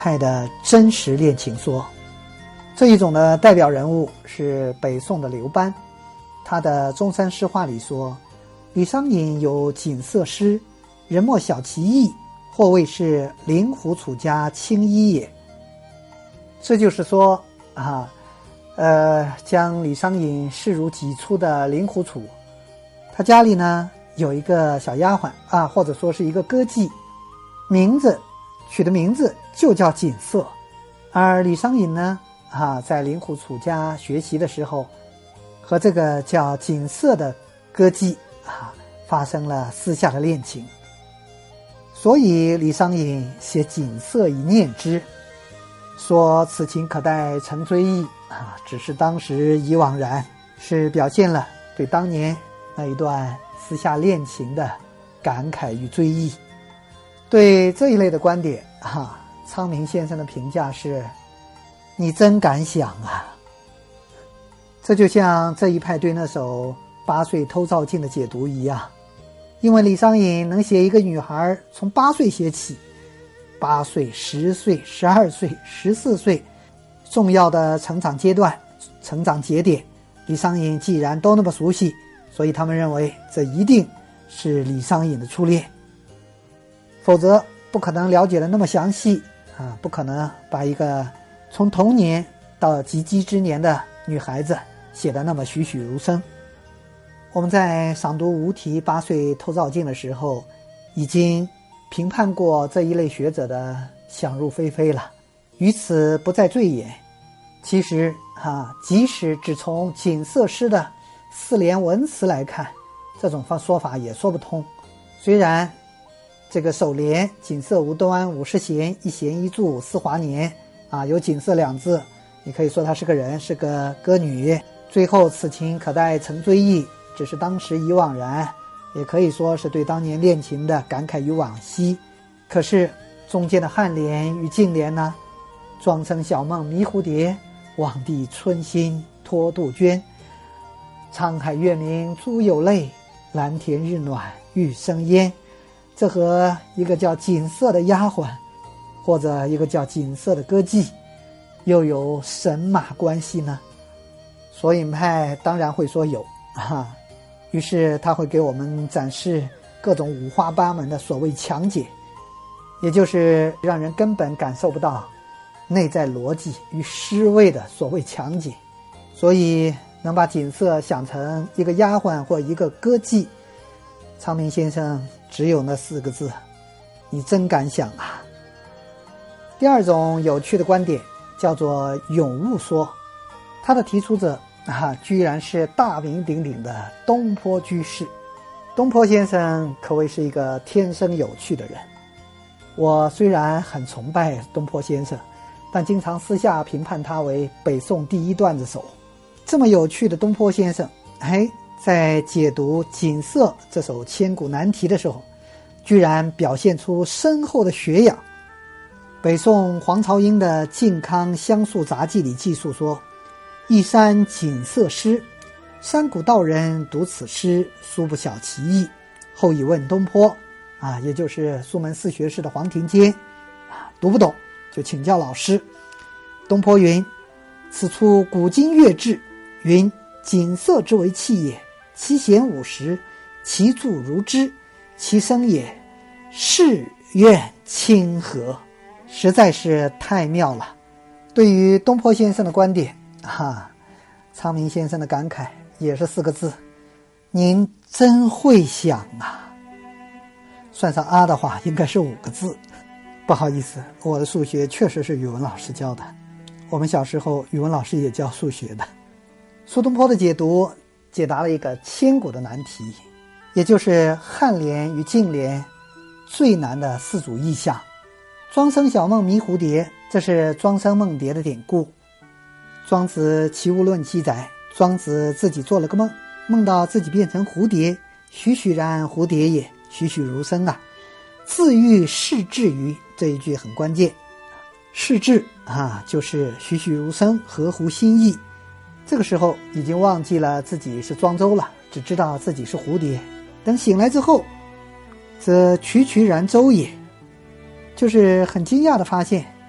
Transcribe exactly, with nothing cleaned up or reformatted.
派的真实恋情说。这一种的代表人物是北宋的刘班，他的中山诗话里说，李商隐有锦瑟诗，人莫晓其意，或谓是灵狐楚家青衣也。这就是说啊，呃，将李商隐视如己出的灵狐楚，他家里呢有一个小丫鬟啊，或者说是一个歌妓，名字取的名字就叫锦瑟，而李商隐呢啊，在灵狐楚家学习的时候，和这个叫锦瑟的歌妓啊发生了私下的恋情，所以李商隐写锦瑟以念之，说此情可待成追忆啊，只是当时已惘然，是表现了对当年那一段私下恋情的感慨与追忆。对这一类的观点啊，苍明先生的评价是，你真敢想啊。这就像这一派对那首八岁偷照镜的解读一样，因为李商隐能写一个女孩从八岁写起，八岁、十岁、十二岁、十四岁重要的成长阶段、成长节点，李商隐既然都那么熟悉，所以他们认为这一定是李商隐的初恋，否则不可能了解的那么详细啊，不可能把一个从童年到及笄之年的女孩子写得那么栩栩如生。我们在赏读吴题八岁偷照镜的时候，已经评判过这一类学者的想入非非了，于此不再赘言。其实啊，即使只从锦瑟诗的四联文词来看，这种说法也说不通。虽然这个首联锦瑟无端，五十弦，一弦一柱，思华年啊，有锦瑟两字，你可以说她是个人，是个歌女。最后此情可待成追忆，只是当时已惘然，也可以说是对当年恋情的感慨与惋惜。可是中间的颔联与颈联呢，庄生晓梦迷蝴蝶，望帝春心托杜鹃，沧海月明珠有泪，蓝田日暖玉生烟。这和一个叫锦瑟的丫鬟，或者一个叫锦瑟的歌妓，又有神马关系呢？索引派当然会说有啊，于是他会给我们展示各种五花八门的所谓强解，也就是让人根本感受不到内在逻辑与诗味的所谓强解。所以能把锦瑟想成一个丫鬟或一个歌妓，苍明先生只有那四个字，你真敢想啊。第二种有趣的观点叫做咏物说，他的提出者啊，居然是大名鼎鼎的东坡居士。东坡先生可谓是一个天生有趣的人，我虽然很崇拜东坡先生，但经常私下评判他为北宋第一段子手。这么有趣的东坡先生，哎，在解读锦瑟这首千古难题的时候，居然表现出深厚的学养。北宋黄朝英的《靖康乡述杂记》里记述说，一山锦瑟诗，山谷道人读此诗，殊不晓其意，后以问东坡啊，也就是苏门四学士的黄庭坚啊，读不懂就请教老师。东坡云：此出古今乐志，云锦瑟之为器也，其弦五十，其柱如织，其声也，誓愿清和。实在是太妙了。对于东坡先生的观点啊，苍明先生的感慨也是四个字，您真会想啊。算上啊的话应该是五个字。不好意思，我的数学确实是语文老师教的，我们小时候语文老师也教数学的。苏东坡的解读解答了一个千古的难题，也就是颔联与颈联最难的四组意象。庄生晓梦迷蝴蝶，这是庄生梦蝶的典故。庄子《齐物论》记载，庄子自己做了个梦，梦到自己变成蝴蝶，栩栩然蝴蝶也，栩栩如生啊。自欲视至于，这一句很关键，视至啊，就是栩栩如生，合乎心意。这个时候已经忘记了自己是庄周了，只知道自己是蝴蝶。等醒来之后，则蘧蘧然周也，就是很惊讶地发现